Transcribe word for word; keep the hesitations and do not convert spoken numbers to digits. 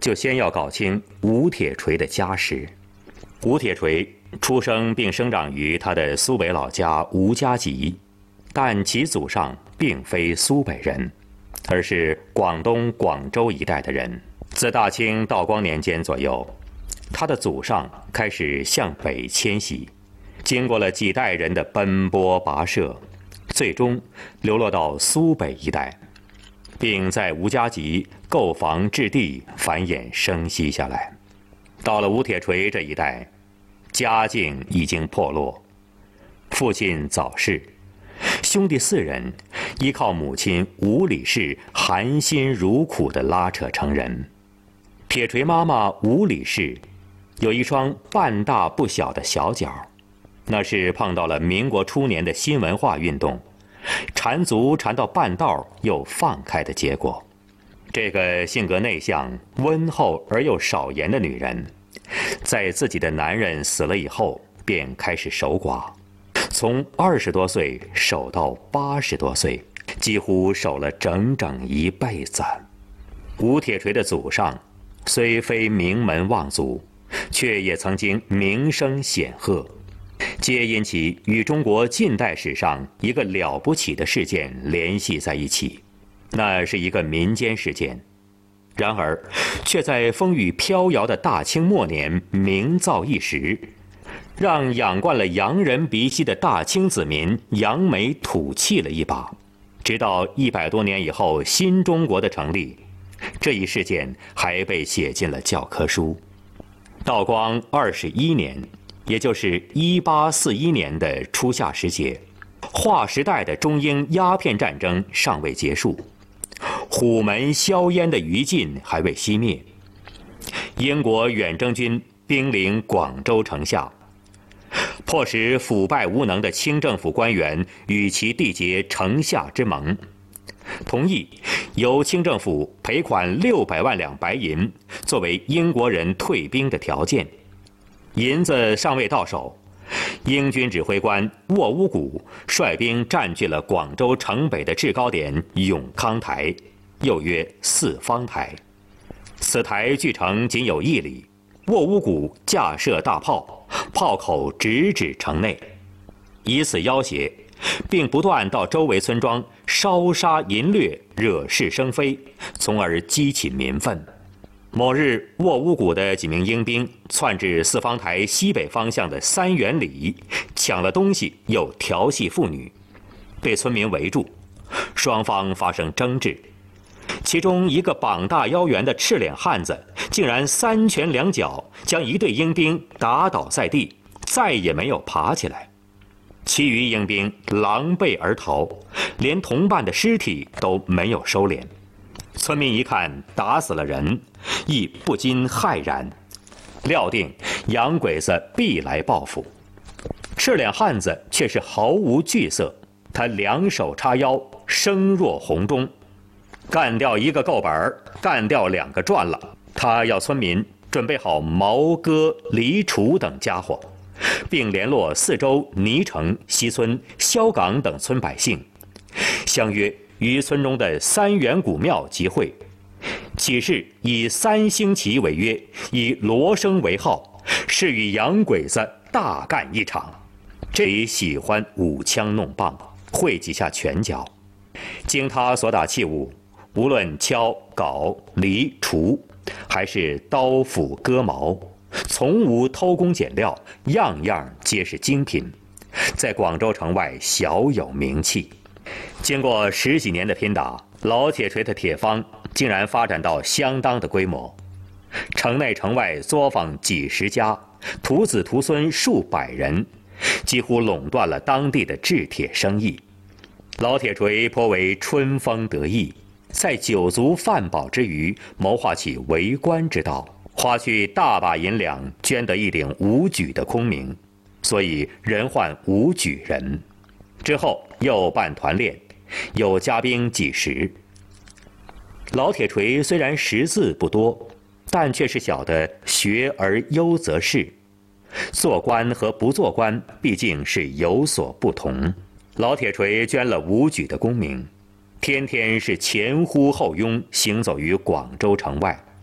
就先要搞清吴铁锤的家世。吴铁锤出生并生长于他的苏北老家吴家集，但其祖上并非苏北人，而是广东广州一带的人。自大清道光年间左右，他的祖上开始向北迁徙，经过了几代人的奔波跋涉，最终流落到苏北一带，并在吴家集购房置地，繁衍生息下来。到了吴铁锤这一代，家境已经破落，父亲早逝，兄弟四人依靠母亲吴李氏含辛茹苦地拉扯成人。铁锤妈妈吴李氏有一双半大不小的小脚，那是碰到了民国初年的新文化运动，缠足缠到半道又放开的结果。这个性格内向、温厚而又少言的女人，在自己的男人死了以后，便开始守寡，从二十多岁守到八十多岁，几乎守了整整一辈子。吴铁锤的祖上虽非名门望族，却也曾经名声显赫，皆因其与中国近代史上一个了不起的事件联系在一起。那是一个民间事件，然而却在风雨飘摇的大清末年名噪一时，让养惯了洋人鼻息的大清子民扬眉吐气了一把。直到一百多年以后新中国的成立，这一事件还被写进了教科书。道光二十一年，也就是一八四一年的初夏时节，划时代的中英鸦片战争尚未结束，虎门硝烟的余烬还未熄灭。英国远征军兵临广州城下，迫使腐败无能的清政府官员与其缔结城下之盟，同意由清政府赔款六百万两白银作为英国人退兵的条件。银子尚未到手，英军指挥官沃乌古率兵占据了广州城北的制高点永康台，又约四方台。此台距城仅有一里，沃乌古架设大炮，炮口直指城内，以此要挟，并不断到周围村庄烧杀淫掠，惹是生非，从而激起民愤。某日，沃乌古的几名英兵窜至四方台西北方向的三元里，抢了东西，又调戏妇女，被村民围住，双方发生争执。其中一个膀大腰圆的赤脸汉子，竟然三拳两脚将一队英兵打倒在地，再也没有爬起来。其余英兵狼狈而逃，连同伴的尸体都没有收敛。村民一看打死了人，亦不禁骇然，料定洋鬼子必来报复。赤脸汉子却是毫无惧色，他两手叉腰，声若洪钟，干掉一个够本儿，干掉两个赚了。他要村民准备好矛戈犁锄等家伙，并联络四周泥城、西村、萧岗等村百姓，相约于村中的三元古庙集会，起誓以三星旗为约，以锣声为号，誓与洋鬼子大干一场。这里喜欢舞枪弄棒，会几下拳脚，经他所打器物，无论锹、镐、犁、锄，还是刀斧戈矛，从无偷工减料，样样皆是精品，在广州城外小有名气。经过十几年的拼打，老铁锤的铁方竟然发展到相当的规模，城内城外作坊几十家，徒子徒孙数百人，几乎垄断了当地的制铁生意。老铁锤颇为春风得意，在酒足饭饱之余，谋划起为官之道，花去大把银两，捐得一顶武举的空名，所以人唤武举人。之后又办团练，有家兵几十。老铁锤虽然识字不多，但却是晓得学而优则仕，做官和不做官毕竟是有所不同。老铁锤捐了武举的功名，天天是前呼后拥，行走于广州城外。